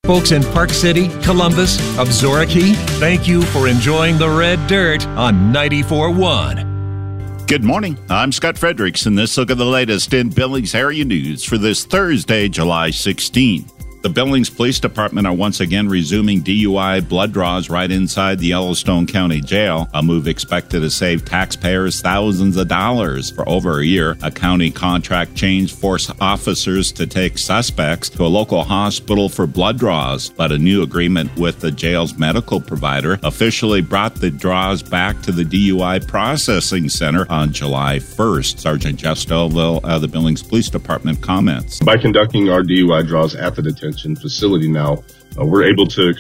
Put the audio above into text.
Folks in Park City, Columbus, Absorica, thank you for enjoying the Red Dirt on 94.1. Good morning. I'm Scott Fredericks, and this look at the latest in Billings area news for this Thursday, July 16. The Billings Police Department are once again resuming DUI blood draws right inside the Yellowstone County Jail, a move expected to save taxpayers thousands of dollars. For over a year, a county contract change forced officers to take suspects to a local hospital for blood draws, but a new agreement with the jail's medical provider officially brought the draws back to the DUI Processing Center on July 1st. Sergeant Jeff Stovall of the Billings Police Department comments. By conducting our DUI draws at the detention facility now, we're able to